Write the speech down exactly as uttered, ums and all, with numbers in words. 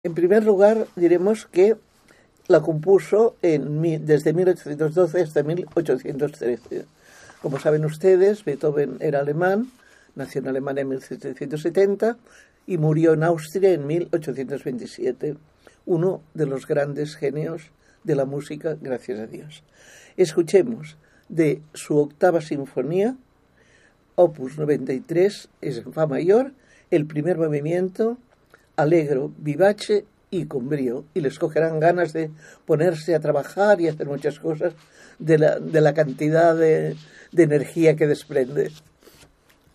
En primer lugar, diremos que la compuso en, desde mil ochocientos doce hasta mil ochocientos trece. Como saben ustedes, Beethoven era alemán, nació en Alemania en mil setecientos setenta y murió en Austria en mil ochocientos veintisiete. Uno de los grandes genios de la música, gracias a Dios. Escuchemos de su octava sinfonía, opus noventa y tres, es en fa mayor, el primer movimiento, alegro, vivace y con brío, y les cogerán ganas de ponerse a trabajar y hacer muchas cosas de la, de la cantidad de, de energía que desprende.